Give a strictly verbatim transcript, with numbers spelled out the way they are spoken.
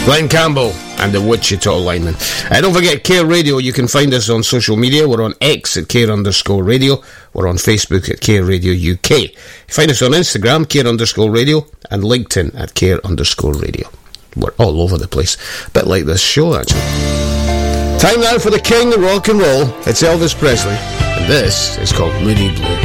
Glenn Campbell and the Wichita Lineman. Uh, don't forget Care Radio. You can find us on social media. We're on X at Care underscore radio. We're on Facebook at Care Radio U K. Find us on Instagram, Care underscore radio, and LinkedIn at Care underscore radio. We're all over the place. A bit like this show, actually. Time now for the king of rock and roll. It's Elvis Presley, and this is called Moody Blue.